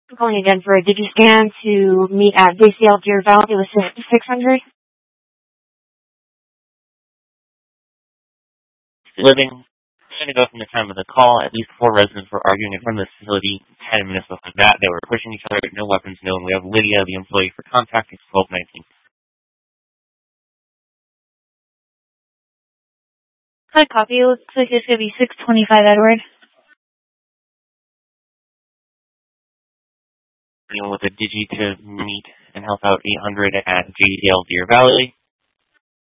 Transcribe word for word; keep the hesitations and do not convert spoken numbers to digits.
I'm calling again for a DigiScan to meet at Daysdale Deer Valley with six hundred. Living, going to go from the time of the call, at least four residents were arguing in front of the facility. Ten minutes before that, they were pushing each other, no weapons known. We have Lydia, the employee for contact, it's twelve nineteen. Hi, copy. It looks like it's going to be six twenty-five, Edward. Anyone with a Digi to meet and help out eight hundred at Daysdale Deer Valley.